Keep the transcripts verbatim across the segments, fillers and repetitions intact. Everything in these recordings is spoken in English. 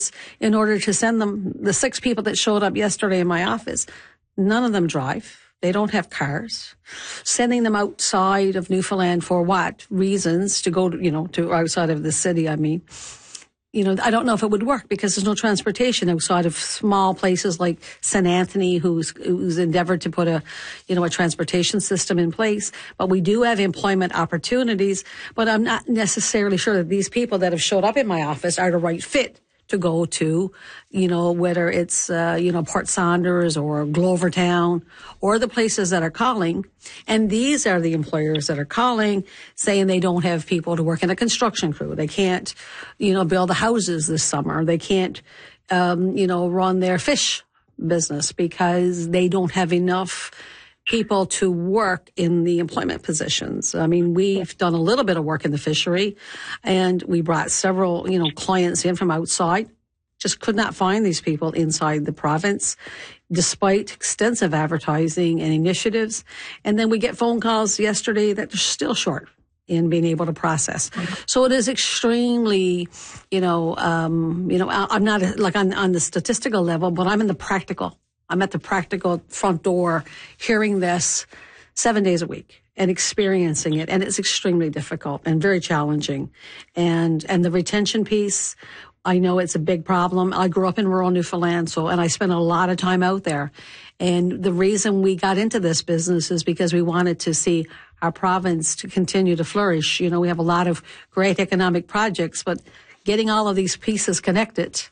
in order to send them, the six people that showed up yesterday in my office, none of them drive. They don't have cars. Sending them outside of Newfoundland for what reasons? To go to, you know, to outside of the city, I mean. You know, I don't know if it would work because there's no transportation outside of small places like Saint Anthony, who's, who's endeavored to put a, you know, a transportation system in place. But we do have employment opportunities, but I'm not necessarily sure that these people that have showed up in my office are the right fit to go to, you know, whether it's, uh, you know, Port Saunders or Glovertown or the places that are calling. And these are the employers that are calling saying they don't have people to work in a construction crew. They can't, you know, build the houses this summer. They can't, um, you know, run their fish business because they don't have enough people to work in the employment positions. I mean, we've done a little bit of work in the fishery and we brought several, you know, clients in from outside. Just could not find these people inside the province despite extensive advertising and initiatives. And then we get phone calls yesterday that they're still short in being able to process. So it is extremely, you know, um, you know, I'm not like on, on the statistical level, but I'm in the practical. I'm at the practical front door hearing this seven days a week and experiencing it. And it's extremely difficult and very challenging. And, and the retention piece, I know it's a big problem. I grew up in rural Newfoundland, so, and I spent a lot of time out there. And the reason we got into this business is because we wanted to see our province to continue to flourish. You know, we have a lot of great economic projects, but getting all of these pieces connected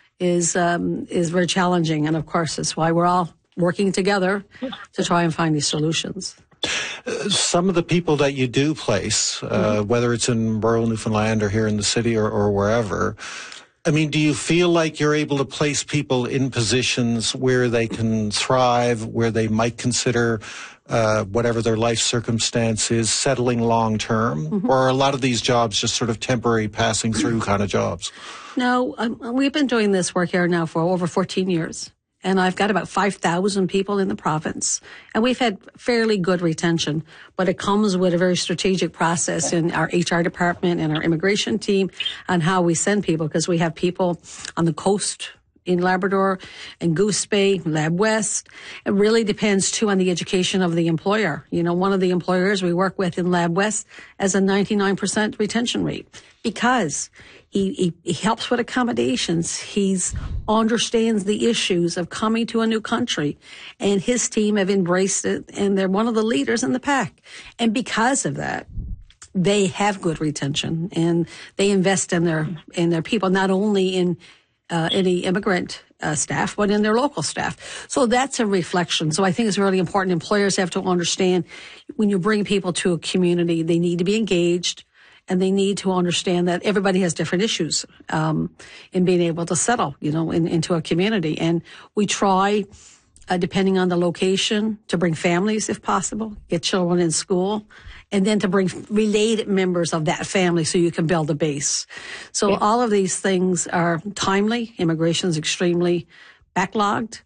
is um, is very challenging. And, of course, that's why we're all working together to try and find these solutions. Uh, some of the people that you do place, uh, mm-hmm. whether it's in rural Newfoundland or here in the city or, or wherever, I mean, do you feel like you're able to place people in positions where they can thrive, where they might consider uh, whatever their life circumstance is, settling long term? Mm-hmm. Or are a lot of these jobs just sort of temporary passing through kind of jobs? No, um, we've been doing this work here now for over fourteen years. And I've got about five thousand people in the province. And we've had fairly good retention, but it comes with a very strategic process in our H R department and our immigration team on how we send people, because we have people on the coast in Labrador and Goose Bay, Lab West. It really depends, too, on the education of the employer. You know, one of the employers we work with in Lab West has a ninety-nine percent retention rate because He, he, he helps with accommodations. He's understands the issues of coming to a new country, and his team have embraced it, and they're one of the leaders in the pack. And because of that, they have good retention, and they invest in their in their people, not only in uh, any immigrant uh, staff, but in their local staff. So that's a reflection. So I think it's really important. Employers have to understand when you bring people to a community, they need to be engaged. And they need to understand that everybody has different issues um, in being able to settle, you know, in, into a community. And we try, uh, depending on the location, to bring families if possible, get children in school, and then to bring related members of that family so you can build a base. So yeah. All of these things are timely. Immigration is extremely backlogged,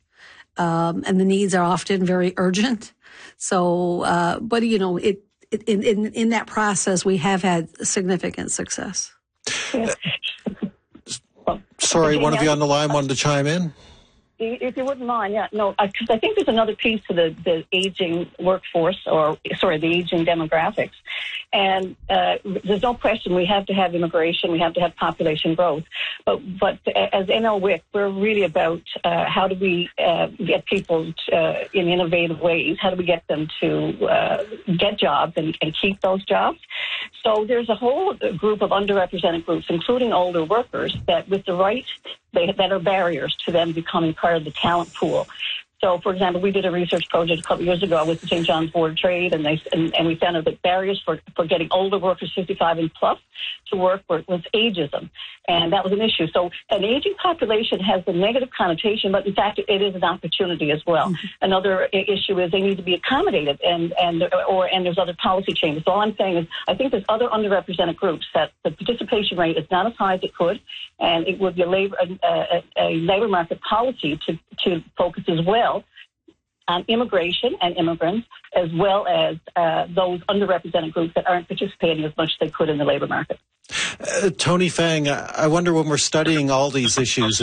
um, and the needs are often very urgent. So, uh, but, you know, it, In, in, in that process, we have had significant success. Sorry, one of you on the line wanted to chime in? If you wouldn't mind, yeah. No, because I, I think there's another piece to the, the aging workforce, or, sorry, the aging demographics. And uh, there's no question we have to have immigration, we have to have population growth. But, but as N L W I C, we're really about uh, how do we uh, get people to, uh, in innovative ways, how do we get them to uh, get jobs and, and keep those jobs. So there's a whole group of underrepresented groups, including older workers, that with the right, they, that are barriers to them becoming part of the talent pool. So, for example, we did a research project a couple of years ago with the Saint John's Board of Trade, and, they, and, and we found out that barriers for, for getting older workers, fifty-five and plus, to work were, was ageism, and that was an issue. So an aging population has a negative connotation, but in fact, it is an opportunity as well. Mm-hmm. Another issue is they need to be accommodated, and, and, or, and there's other policy changes. So all I'm saying is I think there's other underrepresented groups that the participation rate is not as high as it could, and it would be a labor, a, a, a labor market policy to, to focus as well on immigration and immigrants, as well as uh, those underrepresented groups that aren't participating as much as they could in the labor market. Uh, Tony Fang, I wonder when we're studying all these issues